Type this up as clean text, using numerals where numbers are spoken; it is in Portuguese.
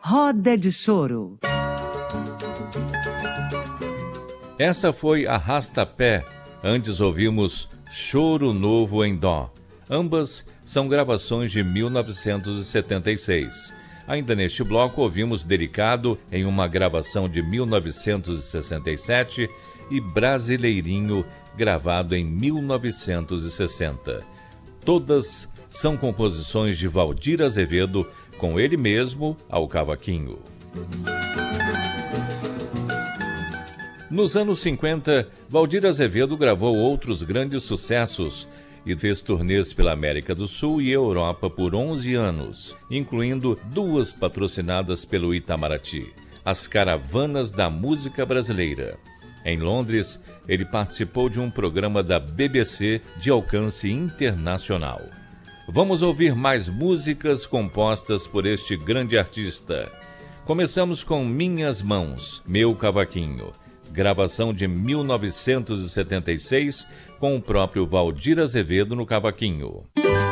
Roda de Choro. Essa foi Arrasta-Pé. Antes ouvimos Choro Novo em Dó. Ambas são gravações de 1976. Ainda neste bloco ouvimos Delicado em uma gravação de 1967 e Brasileirinho, gravado em 1960. Todas são composições de Valdir Azevedo, com ele mesmo ao cavaquinho. Nos anos 50, Valdir Azevedo gravou outros grandes sucessos e fez turnês pela América do Sul e Europa por 11 anos, incluindo 2 patrocinadas pelo Itamaraty, as Caravanas da Música Brasileira. Em Londres, ele participou de um programa da BBC de alcance internacional. Vamos ouvir mais músicas compostas por este grande artista. Começamos com Minhas Mãos, Meu Cavaquinho, gravação de 1976, com o próprio Valdir Azevedo no cavaquinho.